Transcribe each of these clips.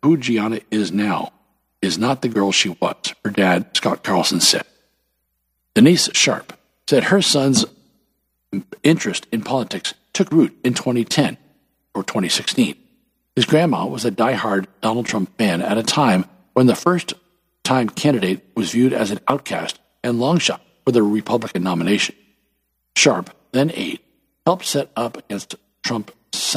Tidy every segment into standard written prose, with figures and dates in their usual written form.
who Gianna is now is not the girl she was, her dad, Scott Carlson, said. Denise Sharp said her son's interest in politics took root in 2010 or 2016. His grandma was a diehard Donald Trump fan at a time when the first-time candidate was viewed as an outcast and long shot for the Republican nomination. Sharp, then 8, helped set up against Trump's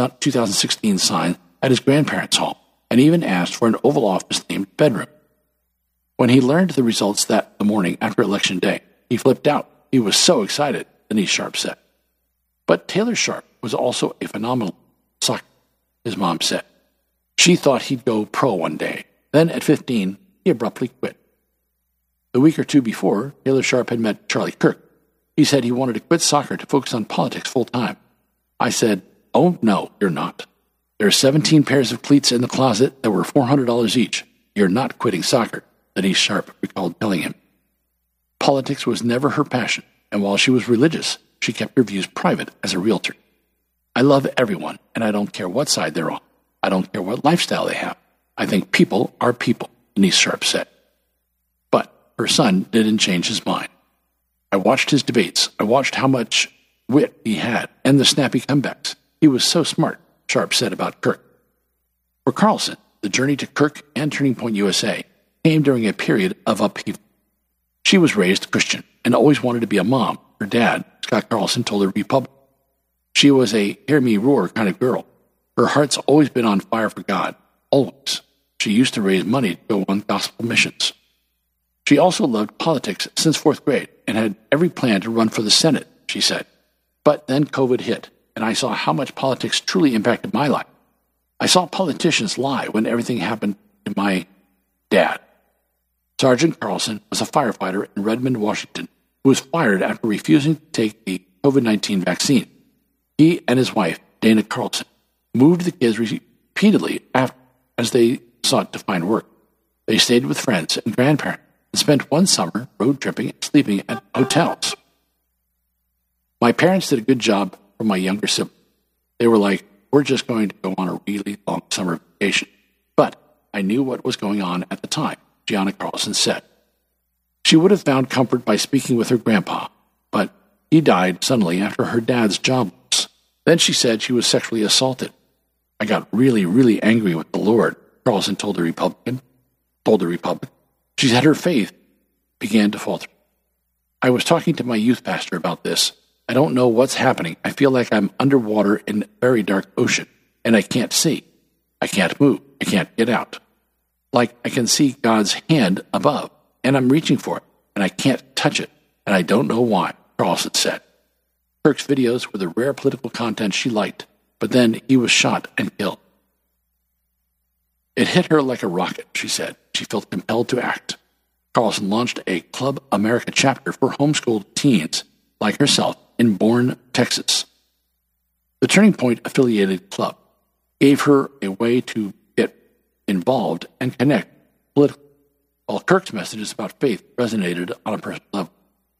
2016 sign at his grandparents' home and even asked for an Oval Office-themed bedroom. When he learned the results the morning after Election Day, he flipped out. He was so excited, Denise Sharp said. But Taylor Sharp was also a phenomenal soccer, his mom said. She thought he'd go pro one day. Then at 15, he abruptly quit. The week or two before, Taylor Sharp had met Charlie Kirk. He said he wanted to quit soccer to focus on politics full-time. I said, "Oh, no, you're not. There are 17 pairs of cleats in the closet that were $400 each. You're not quitting soccer," Denise Sharp recalled telling him. Politics was never her passion, and while she was religious, she kept her views private as a realtor. "I love everyone, and I don't care what side they're on. I don't care what lifestyle they have. I think people are people," Denise Sharp said. But her son didn't change his mind. "I watched his debates. I watched how much wit he had and the snappy comebacks. He was so smart," Sharp said about Kirk. For Carlson, the journey to Kirk and Turning Point USA came during a period of upheaval. She was raised Christian and always wanted to be a mom. Her dad, Scott Carlson, told her Republican. She was a hear me roar kind of girl. Her heart's always been on fire for God, always. She used to raise money to go on gospel missions. She also loved politics since 4th grade and had every plan to run for the Senate, she said. But then COVID hit, and I saw how much politics truly impacted my life. I saw politicians lie when everything happened to my dad. Sergeant Carlson was a firefighter in Redmond, Washington, who was fired after refusing to take the COVID-19 vaccine. He and his wife, Dana Carlson, moved the kids repeatedly as they sought to find work. They stayed with friends and grandparents and spent one summer road tripping and sleeping at hotels. My parents did a good job for my younger siblings. They were like, "We're just going to go on a really long summer vacation." But I knew what was going on at the time, Gianna Carlson said. She would have found comfort by speaking with her grandpa, but he died suddenly after her dad's job loss. Then she said she was sexually assaulted. "I got really, really angry with the Lord," Carlson told the Republic. She said her faith began to falter. "I was talking to my youth pastor about this. I don't know what's happening. I feel like I'm underwater in a very dark ocean, and I can't see. I can't move. I can't get out. Like I can see God's hand above, and I'm reaching for it, and I can't touch it, and I don't know why," Carlson said. Kirk's videos were the rare political content she liked, but then he was shot and killed. "It hit her like a rocket," she said. She felt compelled to act. Carlson launched a Club America chapter for homeschooled teens like herself in Bourne, Texas. The Turning Point affiliated club gave her a way to get involved and connect politically, while Kirk's messages about faith resonated on a personal level.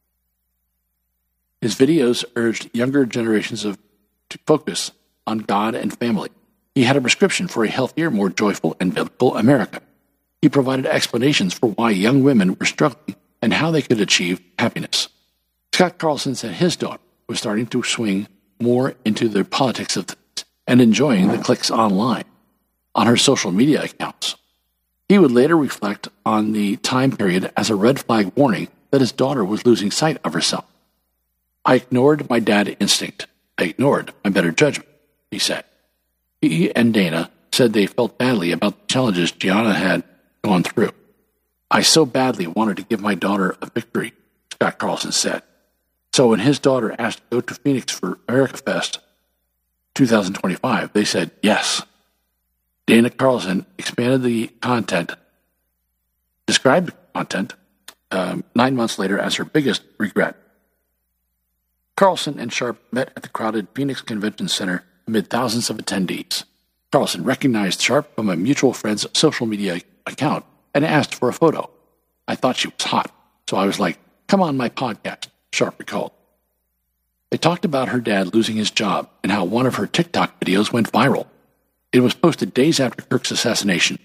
His videos urged younger generations to focus on God and family. He had a prescription for a healthier, more joyful, and biblical America. He provided explanations for why young women were struggling and how they could achieve happiness. Scott Carlson said his daughter was starting to swing more into the politics of things and enjoying the clicks online on her social media accounts. He would later reflect on the time period as a red flag warning that his daughter was losing sight of herself. "I ignored my dad instinct. I ignored my better judgment," he said. He and Dana said they felt badly about the challenges Gianna had gone through. "I so badly wanted to give my daughter a victory," Scott Carlson said. So when his daughter asked to go to Phoenix for America Fest 2025, they said yes. Dana Carlson expanded the content, described the content 9 months later as her biggest regret. Carlson and Sharp met at the crowded Phoenix Convention Center amid thousands of attendees. Carlson recognized Sharp from a mutual friend's social media account and asked for a photo. "I thought she was hot, so I was like, 'Come on my podcast,'" Sharp recalled. They talked about her dad losing his job and how one of her TikTok videos went viral. It was posted days after Kirk's assassination.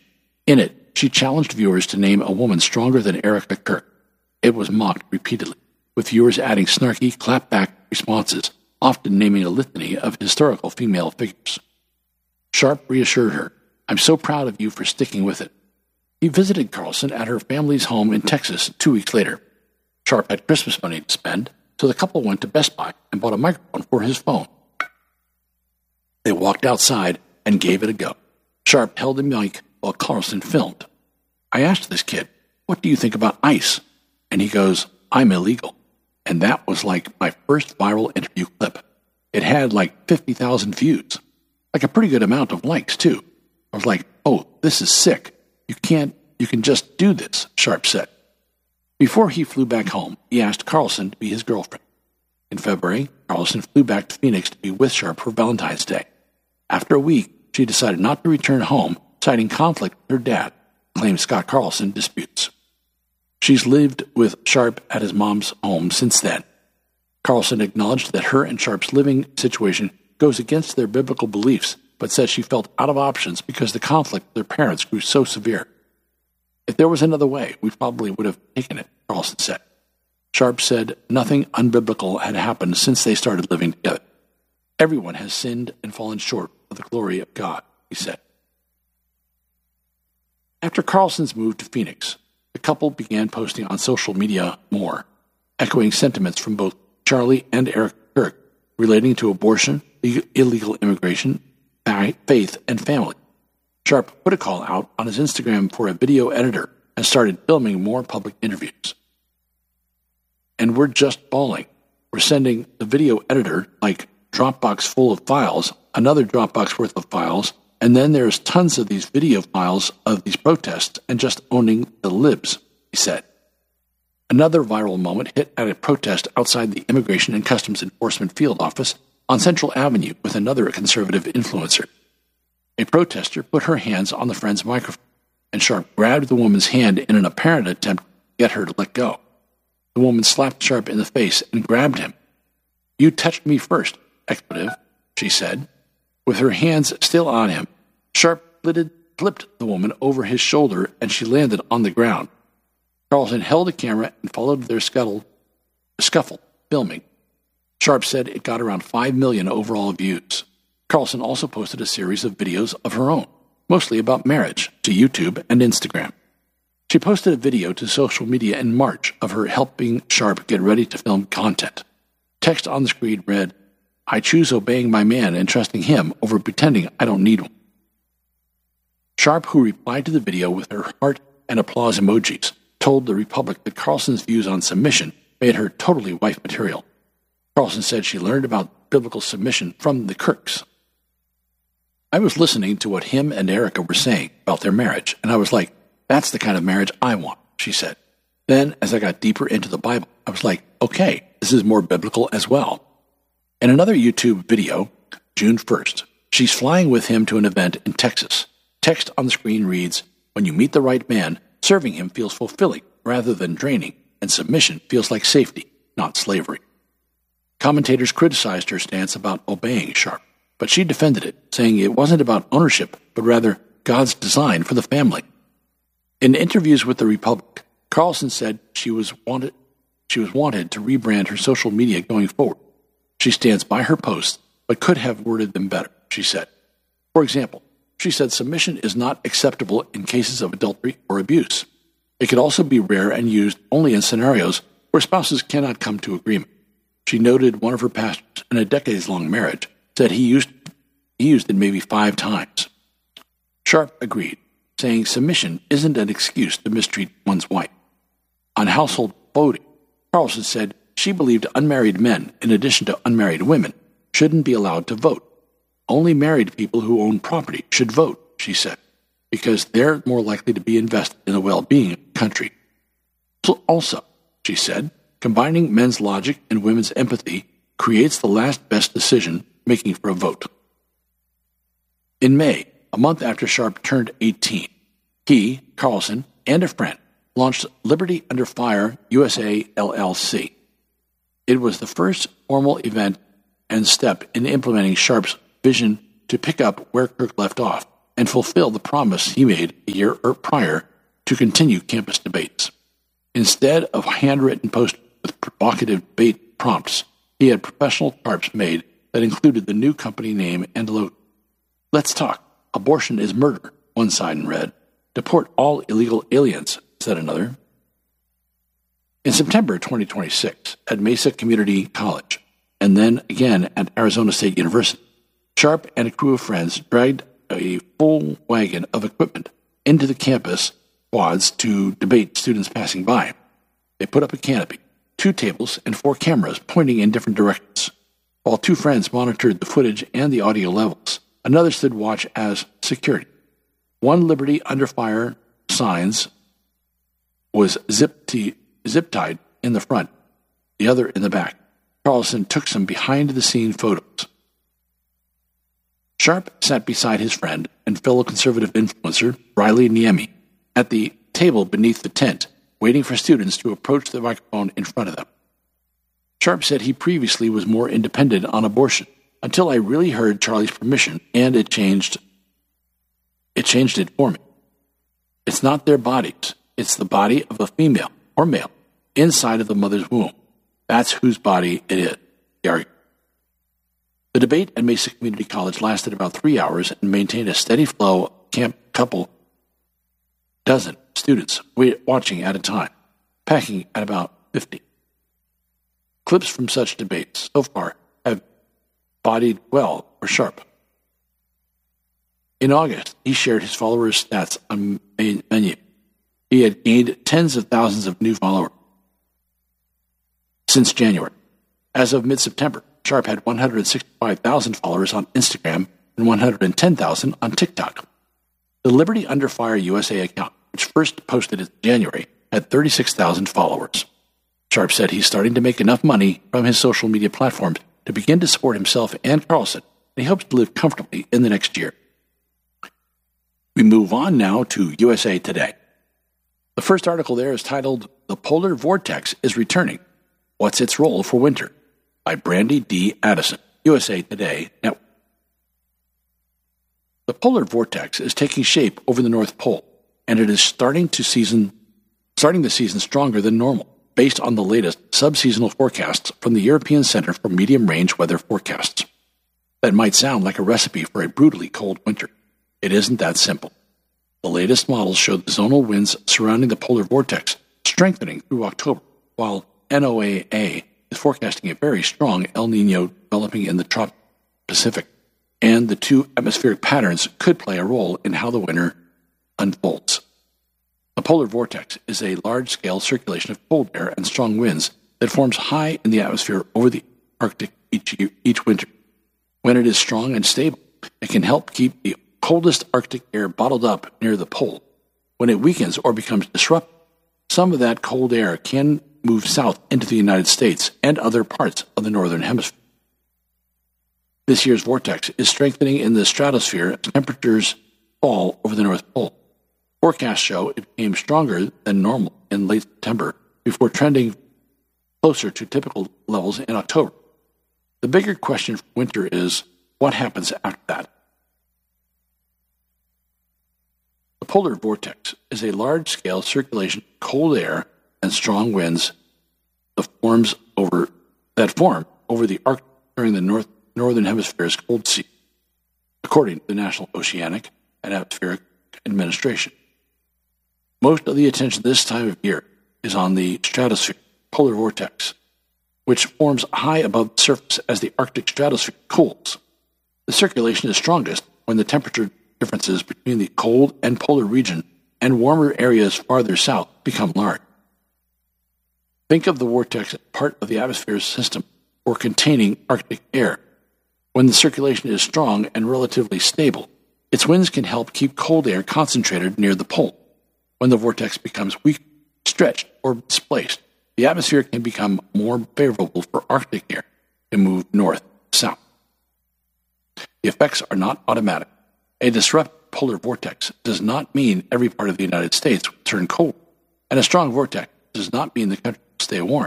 In it, she challenged viewers to name a woman stronger than Erica Kirk. It was mocked repeatedly, with viewers adding snarky, clapback responses, often naming a litany of historical female figures. Sharp reassured her, "I'm so proud of you for sticking with it." He visited Carlson at her family's home in Texas 2 weeks later. Sharp had Christmas money to spend, so the couple went to Best Buy and bought a microphone for his phone. They walked outside and gave it a go. Sharp held the mic while Carlson filmed. "I asked this kid, 'What do you think about ICE?' And he goes, 'I'm illegal.' And that was like my first viral interview clip. It had like 50,000 views. Like a pretty good amount of likes, too. I was like, oh, this is sick. You can just do this," Sharp said. Before he flew back home, he asked Carlson to be his girlfriend. In February, Carlson flew back to Phoenix to be with Sharp for Valentine's Day. After a week, she decided not to return home, citing conflict with her dad, claimed Scott Carlson disputes. She's lived with Sharp at his mom's home since then. Carlson acknowledged that her and Sharp's living situation goes against their biblical beliefs, but said she felt out of options because the conflict with their parents grew so severe. "If there was another way, we probably would have taken it," Carlson said. Sharp said nothing unbiblical had happened since they started living together. "Everyone has sinned and fallen short of the glory of God," he said. After Carlson's move to Phoenix, the couple began posting on social media more, echoing sentiments from both Charlie and Eric Kirk relating to abortion, illegal immigration, faith, and family. Sharp put a call out on his Instagram for a video editor and started filming more public interviews. "And we're just bawling. We're sending the video editor like Dropbox full of files, another Dropbox worth of files, and then there's tons of these video files of these protests and just owning the libs," he said. Another viral moment hit at a protest outside the Immigration and Customs Enforcement field office on Central Avenue with another conservative influencer. A protester put her hands on the friend's microphone, and Sharp grabbed the woman's hand in an apparent attempt to get her to let go. The woman slapped Sharp in the face and grabbed him. "You touched me first, expletive," she said. With her hands still on him, Sharp flipped the woman over his shoulder and she landed on the ground. Carlson held the camera and followed their scuffle, filming. Sharp said it got around 5 million overall views. Carlson also posted a series of videos of her own, mostly about marriage, to YouTube and Instagram. She posted a video to social media in March of her helping Sharp get ready to film content. Text on the screen read, "I choose obeying my man and trusting him over pretending I don't need one." Sharp, who replied to the video with her heart and applause emojis, told the Republic that Carlson's views on submission made her totally wife material. Carlson said she learned about biblical submission from the Kirks. "I was listening to what him and Erica were saying about their marriage, and I was like, that's the kind of marriage I want," she said. Then, as I got deeper into the Bible, I was like, okay, this is more biblical as well. In another YouTube video, June 1st, she's flying with him to an event in Texas. Text on the screen reads, "When you meet the right man, serving him feels fulfilling rather than draining, and submission feels like safety, not slavery." Commentators criticized her stance about obeying Sharp, but she defended it, saying it wasn't about ownership, but rather God's design for the family. In interviews with the Republic, Carlson said she was wanted to rebrand her social media going forward. She stands by her posts, but could have worded them better, she said. For example, she said submission is not acceptable in cases of adultery or abuse. It could also be rare and used only in scenarios where spouses cannot come to agreement. She noted one of her pastors in a decades-long marriage said he used it maybe 5 times. Sharp agreed, saying submission isn't an excuse to mistreat one's wife. On household voting, Carlson said she believed unmarried men, in addition to unmarried women, shouldn't be allowed to vote. Only married people who own property should vote, she said, because they're more likely to be invested in the well-being of the country. Also, she said, combining men's logic and women's empathy creates the last best decision making for a vote. In May, a month after Sharp turned 18, he, Carlson, and a friend launched Liberty Under Fire USA LLC. It was the first formal event and step in implementing Sharp's vision to pick up where Kirk left off, and fulfill the promise he made a year prior to continue campus debates. Instead of handwritten posters with provocative debate prompts, he had professional tarps made that included the new company name and logo. "Let's talk. Abortion is murder," one sign read. "Deport all illegal aliens," said another. In September 2026, at Mesa Community College, and then again at Arizona State University, Sharp and a crew of friends dragged a full wagon of equipment into the campus quads to debate students passing by. They put up a canopy, 2 tables, and 4 cameras pointing in different directions. While 2 friends monitored the footage and the audio levels, another stood watch as security. One Liberty Under Fire signs was zip-tied in the front, the other in the back. Carlson took some behind-the-scene photos. Sharp sat beside his friend and fellow conservative influencer, Riley Niemi, at the table beneath the tent, waiting for students to approach the microphone in front of them. Sharp said he previously was more independent on abortion, until I really heard Charlie's permission, and it changed it for me. It's not their bodies. It's the body of a female or male inside of the mother's womb. That's whose body it is, he argued. The debate at Mesa Community College lasted about 3 hours and maintained a steady flow of couple dozen students watching at a time, packing at about 50. Clips from such debates so far have bodied well for Sharp. In August, he shared his followers' stats on Menu. He had gained tens of thousands of new followers since January. As of mid-September, Sharp had 165,000 followers on Instagram and 110,000 on TikTok. The Liberty Under Fire USA account, which first posted in January, had 36,000 followers. Sharp said he's starting to make enough money from his social media platforms to begin to support himself and Carlson, and he hopes to live comfortably in the next year. We move on now to USA Today. The first article there is titled, "The Polar Vortex is Returning. What's its Role for Winter?" by Brandy D. Addison, USA Today Network. The polar vortex is taking shape over the North Pole, and it is starting the season stronger than normal, based on the latest sub-seasonal forecasts from the European Center for Medium-Range Weather Forecasts. That might sound like a recipe for a brutally cold winter. It isn't that simple. The latest models show the zonal winds surrounding the polar vortex strengthening through October, while NOAA is forecasting a very strong El Niño developing in the tropical Pacific, and the 2 atmospheric patterns could play a role in how the winter unfolds. The polar vortex is a large-scale circulation of cold air and strong winds that forms high in the atmosphere over the Arctic each winter. When it is strong and stable, it can help keep the coldest Arctic air bottled up near the pole. When it weakens or becomes disrupted, some of that cold air can move south into the United States and other parts of the Northern Hemisphere. This year's vortex is strengthening in the stratosphere as temperatures fall over the North Pole. Forecasts show it became stronger than normal in late September before trending closer to typical levels in October. The bigger question for winter is, what happens after that? The polar vortex is a large-scale circulation of cold air and strong winds that form over the Arctic during the Northern Hemisphere's cold season, according to the National Oceanic and Atmospheric Administration. Most of the attention this time of year is on the stratosphere polar vortex, which forms high above the surface as the Arctic stratosphere cools. The circulation is strongest when the temperature differences between the cold and polar region and warmer areas farther south become large. Think of the vortex as part of the atmosphere's system for containing Arctic air. When the circulation is strong and relatively stable, its winds can help keep cold air concentrated near the pole. When the vortex becomes weak, stretched, or displaced, the atmosphere can become more favorable for Arctic air to move north-south. The effects are not automatic. A disrupted polar vortex does not mean every part of the United States will turn cold, and a strong vortex does not mean the country will stay warm.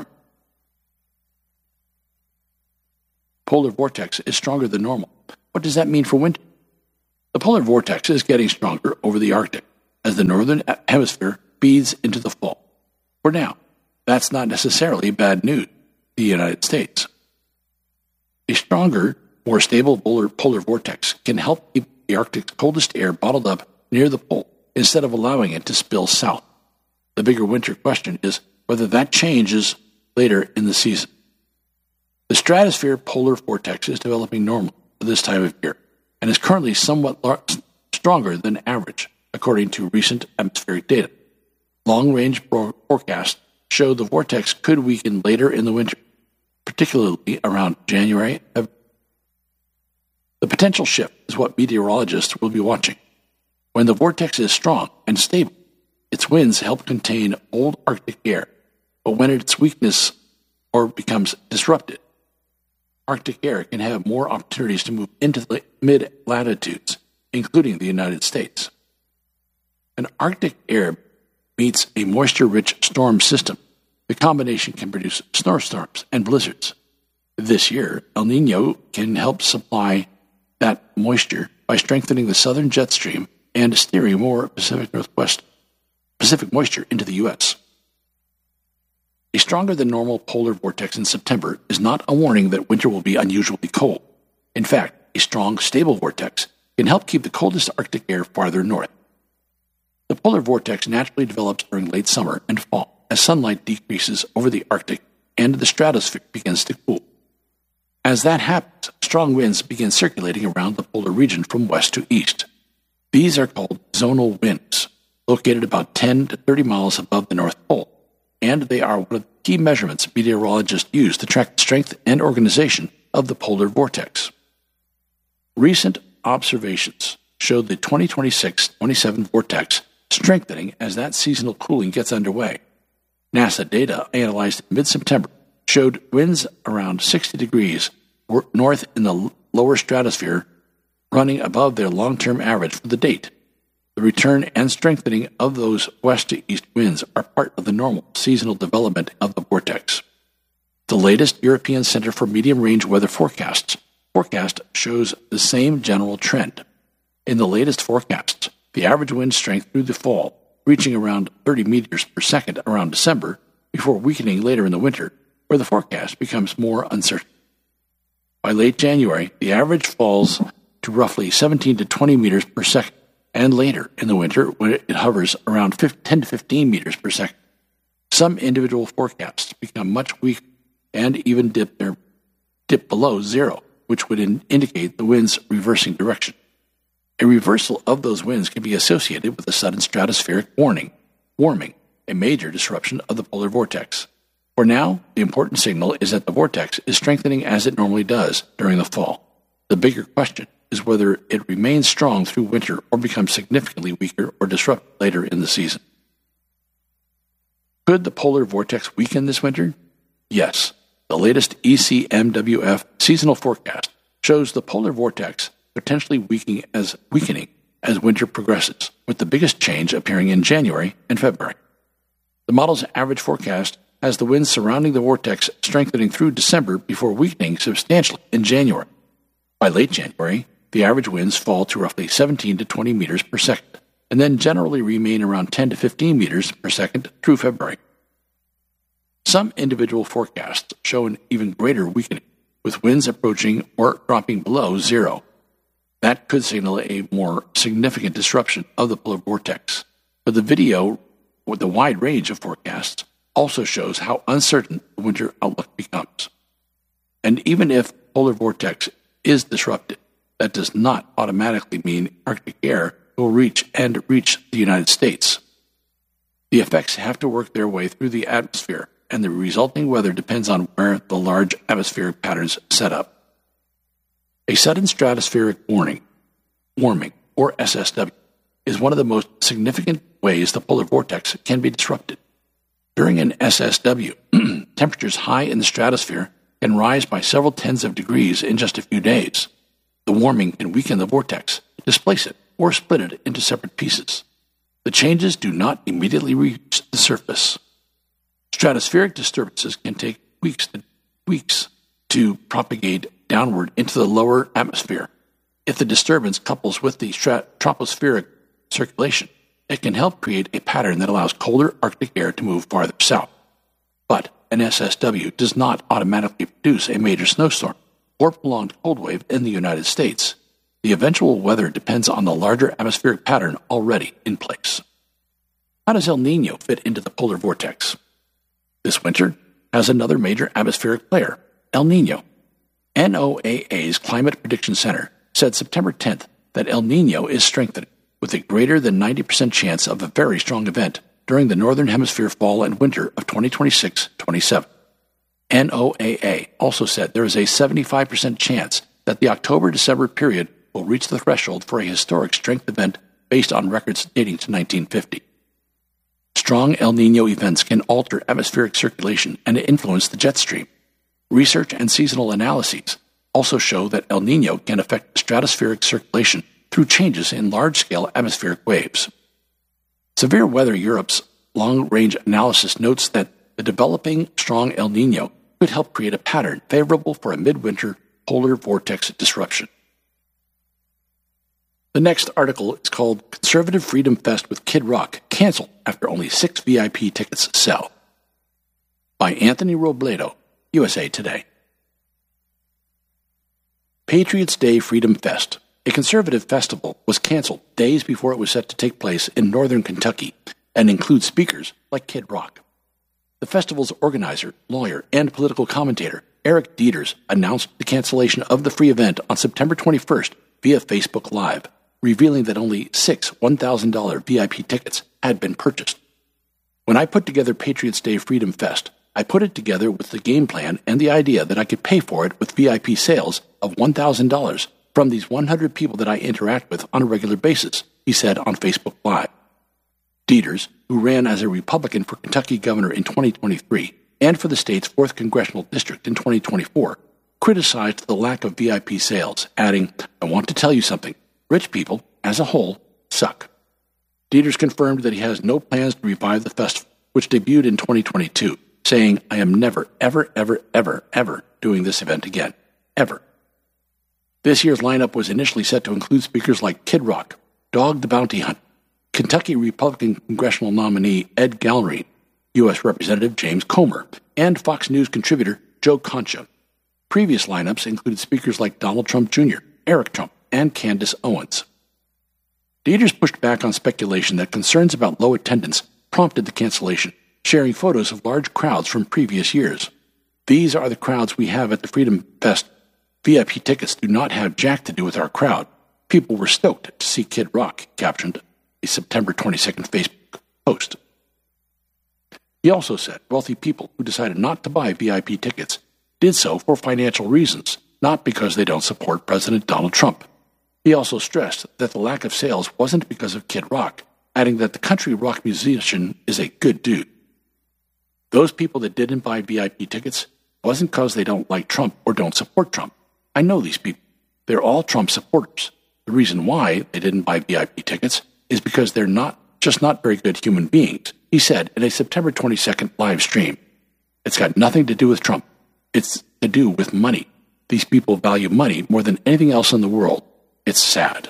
Polar vortex is stronger than normal. What does that mean for winter? The polar vortex is getting stronger over the Arctic as the northern hemisphere feeds into the fall. For now, that's not necessarily bad news for the United States. A stronger, more stable polar vortex can help keep the Arctic's coldest air bottled up near the pole instead of allowing it to spill south. The bigger winter question is whether that changes later in the season. The stratosphere polar vortex is developing normally for this time of year and is currently somewhat stronger than average, according to recent atmospheric data. Long-range forecasts show the vortex could weaken later in the winter, particularly around January. The potential shift is what meteorologists will be watching. When the vortex is strong and stable, its winds help contain old Arctic air, but when its weakness or becomes disrupted, Arctic air can have more opportunities to move into the mid-latitudes, including the United States. An Arctic air meets a moisture-rich storm system. The combination can produce snowstorms and blizzards. This year, El Niño can help supply that moisture by strengthening the southern jet stream and steering more Pacific moisture into the U.S. A stronger than normal polar vortex in September is not a warning that winter will be unusually cold. In fact, a strong, stable vortex can help keep the coldest Arctic air farther north. The polar vortex naturally develops during late summer and fall as sunlight decreases over the Arctic and the stratosphere begins to cool. As that happens, strong winds begin circulating around the polar region from west to east. These are called zonal winds, located about 10 to 30 miles above the North Pole, and they are one of the key measurements meteorologists use to track the strength and organization of the polar vortex. Recent observations show the 2026-27 vortex strengthening as that seasonal cooling gets underway. NASA data analyzed in mid-September showed winds around 60 degrees north in the lower stratosphere running above their long-term average for the date. The return and strengthening of those west to east winds are part of the normal seasonal development of the vortex. The latest European Center for Medium-Range Weather forecast shows the same general trend. In the latest forecasts, the average wind strength through the fall, reaching around 30 meters per second around December, before weakening later in the winter, where the forecast becomes more uncertain. By late January, the average falls to roughly 17 to 20 meters per second, and later in the winter, when it hovers around 10 to 15 meters per second. Some individual forecasts become much weaker and even dip below zero, which would indicate the wind's reversing direction. A reversal of those winds can be associated with a sudden stratospheric warming, a major disruption of the polar vortex. For now, the important signal is that the vortex is strengthening as it normally does during the fall. The bigger question is whether it remains strong through winter or becomes significantly weaker or disrupted later in the season. Could the polar vortex weaken this winter? Yes. The latest ECMWF seasonal forecast shows the polar vortex potentially weakening as winter progresses, with the biggest change appearing in January and February. The model's average forecast has the winds surrounding the vortex strengthening through December before weakening substantially in January. By late January, the average winds fall to roughly 17 to 20 meters per second, and then generally remain around 10 to 15 meters per second through February. Some individual forecasts show an even greater weakening, with winds approaching or dropping below zero. That could signal a more significant disruption of the polar vortex. But the video with the wide range of forecasts also shows how uncertain the winter outlook becomes. And even if polar vortex is disrupted, that does not automatically mean Arctic air will reach the United States. The effects have to work their way through the atmosphere, and the resulting weather depends on where the large atmospheric patterns set up. A sudden stratospheric warming, or SSW, is one of the most significant ways the polar vortex can be disrupted. During an SSW, temperatures high in the stratosphere can rise by several tens of degrees in just a few days. The warming can weaken the vortex, displace it, or split it into separate pieces. The changes do not immediately reach the surface. Stratospheric disturbances can take weeks to propagate downward into the lower atmosphere. If the disturbance couples with the tropospheric circulation, it can help create a pattern that allows colder Arctic air to move farther south. But an SSW does not automatically produce a major snowstorm or prolonged cold wave in the United States. The eventual weather depends on the larger atmospheric pattern already in place. How does El Niño fit into the polar vortex? This winter has another major atmospheric player, El Niño. NOAA's Climate Prediction Center said September 10th that El Niño is strengthening, with a greater than 90% chance of a very strong event during the Northern Hemisphere fall and winter of 2026-27. NOAA also said there is a 75% chance that the October-December period will reach the threshold for a historic strength event based on records dating to 1950. Strong El Niño events can alter atmospheric circulation and influence the jet stream. Research and seasonal analyses also show that El Niño can affect stratospheric circulation through changes in large-scale atmospheric waves. Severe Weather Europe's long-range analysis notes that the developing strong El Niño could help create a pattern favorable for a midwinter polar vortex disruption. The next article is called Conservative Freedom Fest with Kid Rock Canceled After Only 6 VIP Tickets Sell, by Anthony Robledo, USA Today. Patriots Day Freedom Fest, a conservative festival, was canceled days before it was set to take place in northern Kentucky and includes speakers like Kid Rock. The festival's organizer, lawyer, and political commentator Eric Dieters announced the cancellation of the free event on September 21st via Facebook Live, revealing that only 6 $1,000 VIP tickets had been purchased. When I put together Patriots Day Freedom Fest, I put it together with the game plan and the idea that I could pay for it with VIP sales of $1,000 from these 100 people that I interact with on a regular basis, he said on Facebook Live. Dieters, who ran as a Republican for Kentucky governor in 2023 and for the state's 4th congressional district in 2024, criticized the lack of VIP sales, adding, "I want to tell you something. Rich people, as a whole, suck." Dieters confirmed that he has no plans to revive the festival, which debuted in 2022, saying, "I am never, ever, ever, ever, ever doing this event again. Ever." This year's lineup was initially set to include speakers like Kid Rock, Dog the Bounty Hunter, Kentucky Republican congressional nominee Ed Gallery, U.S. Representative James Comer, and Fox News contributor Joe Concha. Previous lineups included speakers like Donald Trump Jr., Eric Trump, and Candace Owens. Dieters pushed back on speculation that concerns about low attendance prompted the cancellation, sharing photos of large crowds from previous years. "These are the crowds we have at the Freedom Fest. VIP tickets do not have jack to do with our crowd. People were stoked to see Kid Rock," captioned a September 22nd Facebook post. He also said wealthy people who decided not to buy VIP tickets did so for financial reasons, not because they don't support President Donald Trump. He also stressed that the lack of sales wasn't because of Kid Rock, adding that the country rock musician is a good dude. "Those people that didn't buy VIP tickets wasn't because they don't like Trump or don't support Trump. I know these people. They're all Trump supporters. The reason why they didn't buy VIP tickets is because they're not very good human beings," he said in a September 22nd live stream. "It's got nothing to do with Trump. It's to do with money. These people value money more than anything else in the world. It's sad."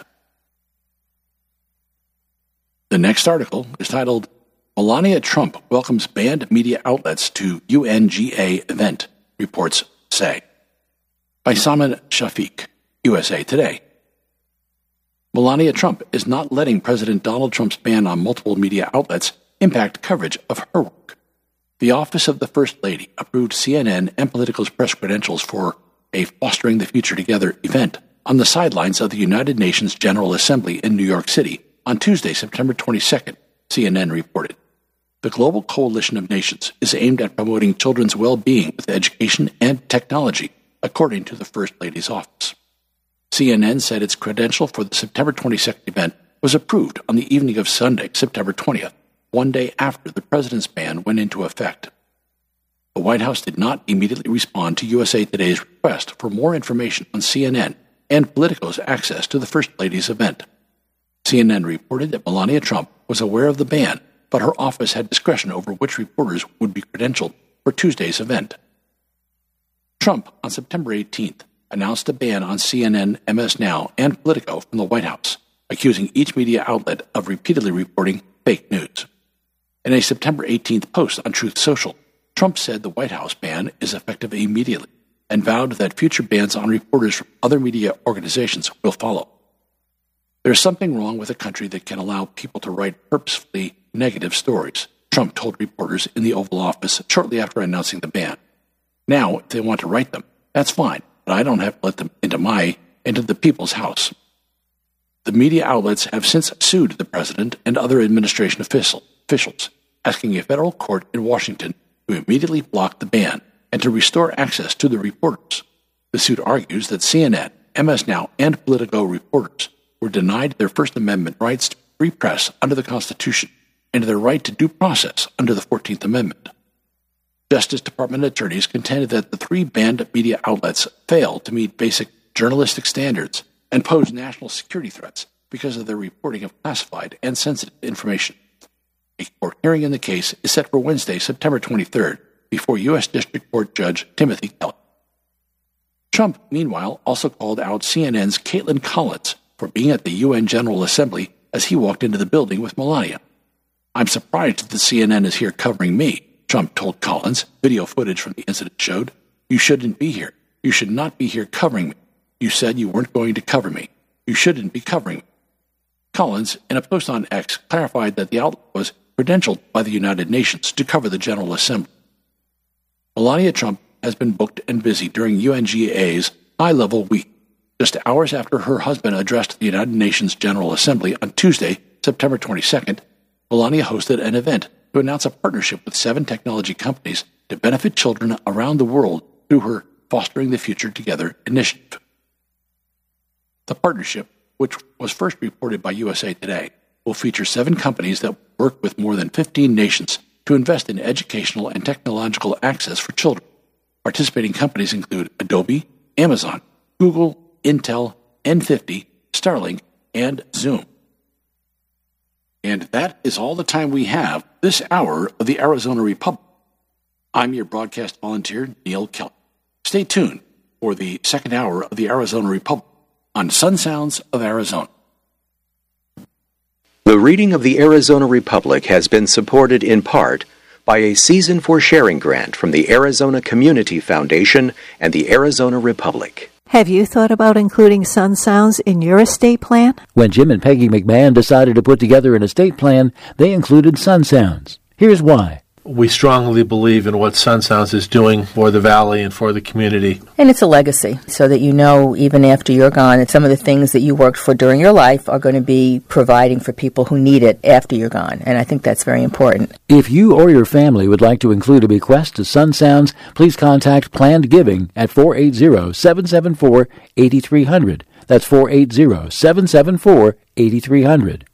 The next article is titled, Melania Trump Welcomes Banned Media Outlets to UNGA Event, Reports Say, by Salman Shafiq, USA Today. Melania Trump is not letting President Donald Trump's ban on multiple media outlets impact coverage of her work. The Office of the First Lady approved CNN and Politico's press credentials for a Fostering the Future Together event on the sidelines of the United Nations General Assembly in New York City on Tuesday, September 22nd, CNN reported. The Global Coalition of Nations is aimed at promoting children's well-being with education and technology, according to the First Lady's office. CNN said its credential for the September 22nd event was approved on the evening of Sunday, September 20th, one day after the president's ban went into effect. The White House did not immediately respond to USA Today's request for more information on CNN and Politico's access to the First Lady's event. CNN reported that Melania Trump was aware of the ban, but her office had discretion over which reporters would be credentialed for Tuesday's event. Trump, on September 18th, announced a ban on CNN, MS Now, and Politico from the White House, accusing each media outlet of repeatedly reporting fake news. In a September 18th post on Truth Social, Trump said the White House ban is effective immediately and vowed that future bans on reporters from other media organizations will follow. There's something wrong with a country that can allow people to write purposefully negative stories, Trump told reporters in the Oval Office shortly after announcing the ban. Now, if they want to write them, that's fine, but I don't have to let them into the people's house. The media outlets have since sued the president and other administration officials, asking a federal court in Washington to immediately block the ban and to restore access to the reporters. The suit argues that CNN, MS Now, and Politico reporters were denied their First Amendment rights to free press under the Constitution and their right to due process under the 14th Amendment. Justice Department attorneys contended that the three banned media outlets failed to meet basic journalistic standards and pose national security threats because of their reporting of classified and sensitive information. A court hearing in the case is set for Wednesday, September 23rd, before U.S. District Court Judge Timothy Kelly. Trump, meanwhile, also called out CNN's Caitlin Collins for being at the UN General Assembly as he walked into the building with Melania. "I'm surprised that CNN is here covering me," Trump told Collins. Video footage from the incident showed. "You shouldn't be here. You should not be here covering me. You said you weren't going to cover me. You shouldn't be covering me." Collins, in a post on X, clarified that the outlet was credentialed by the United Nations to cover the General Assembly. Melania Trump has been booked and busy during UNGA's high-level week. Just hours after her husband addressed the United Nations General Assembly on Tuesday, September 22nd, Melania hosted an event to announce a partnership with 7 technology companies to benefit children around the world through her Fostering the Future Together initiative. The partnership, which was first reported by USA Today, will feature 7 companies that work with more than 15 nations to invest in educational and technological access for children. Participating companies include Adobe, Amazon, Google, Intel, N50, Starlink, and Zoom. And that is all the time we have this hour of the Arizona Republic. I'm your broadcast volunteer, Neil Kelly. Stay tuned for the second hour of the Arizona Republic on Sun Sounds of Arizona. The reading of the Arizona Republic has been supported in part by a Season for Sharing grant from the Arizona Community Foundation and the Arizona Republic. Have you thought about including Sun Sounds in your estate plan? When Jim and Peggy McMahon decided to put together an estate plan, they included Sun Sounds. Here's why. We strongly believe in what Sun Sounds is doing for the Valley and for the community. And it's a legacy, so that you know, even after you're gone, that some of the things that you worked for during your life are going to be providing for people who need it after you're gone. And I think that's very important. If you or your family would like to include a bequest to Sun Sounds, please contact Planned Giving at 480-774-8300. That's 480-774-8300.